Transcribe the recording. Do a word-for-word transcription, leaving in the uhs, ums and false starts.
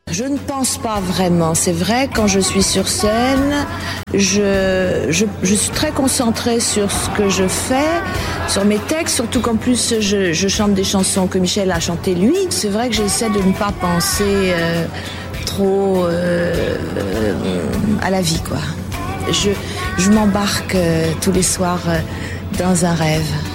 Je ne pense pas vraiment. C'est vrai, quand je suis sur scène, je, je, je suis très concentrée sur ce que je fais, sur mes textes, surtout qu'en plus je, je chante des chansons que Michel a chantées lui. C'est vrai que j'essaie de ne pas penser euh, trop euh, euh, à la vie, quoi. Je, je m'embarque euh, tous les soirs euh, dans un rêve.